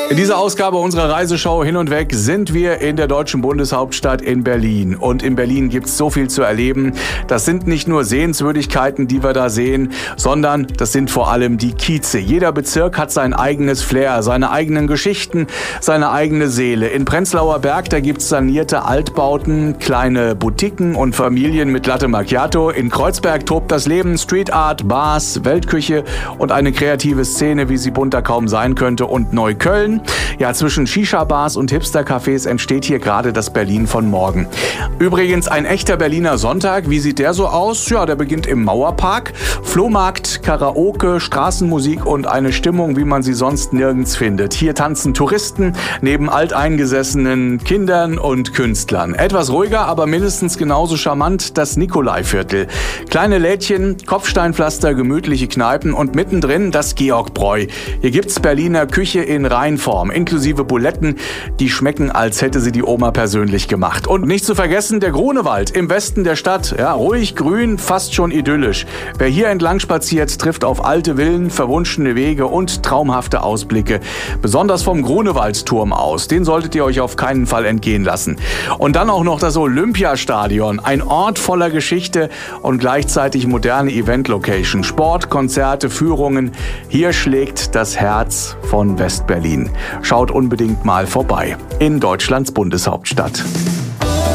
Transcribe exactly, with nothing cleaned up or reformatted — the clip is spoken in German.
In dieser Ausgabe unserer Reiseshow Hin und Weg sind wir in der deutschen Bundeshauptstadt in Berlin. Und in Berlin gibt es so viel zu erleben. Das sind nicht nur Sehenswürdigkeiten, die wir da sehen, sondern das sind vor allem die Kieze. Jeder Bezirk hat sein eigenes Flair, seine eigenen Geschichten, seine eigene Seele. In Prenzlauer Berg, da gibt es sanierte Altbauten, kleine Boutiquen und Familien mit Latte Macchiato. In Kreuzberg tobt das Leben, Street Art, Bars, Weltküche und eine kreative Szene, wie sie bunter kaum sein könnte. Und Neukölln, ja, zwischen Shisha-Bars und Hipster-Cafés entsteht hier gerade das Berlin von morgen. Übrigens ein echter Berliner Sonntag. Wie sieht der so aus? Ja, der beginnt im Mauerpark. Flohmarkt, Karaoke, Straßenmusik und eine Stimmung, wie man sie sonst nirgends findet. Hier tanzen Touristen neben alteingesessenen Kindern und Künstlern. Etwas ruhiger, aber mindestens genauso charmant das Nikolaiviertel. Kleine Lädchen, Kopfsteinpflaster, gemütliche Kneipen und mittendrin das Georgbräu. Hier gibt's Berliner Küche in Reinform, inklusive Buletten, die schmecken, als hätte sie die Oma persönlich gemacht. Und nicht zu vergessen der Grunewald im Westen der Stadt. Ja, ruhig, grün, fast schon idyllisch. Wer hier entlang spaziert, trifft auf alte Villen, verwunschene Wege und traumhafte Ausblicke. Besonders vom Grunewaldturm aus. Den solltet ihr euch auf keinen Fall entgehen lassen. Und dann auch noch das Olympiastadion. Ein Ort voller Geschichte und gleichzeitig moderne Event-Location. Sport, Konzerte, Führungen. Hier schlägt das Herz von Westberlin. Schaut unbedingt mal vorbei in Deutschlands Bundeshauptstadt.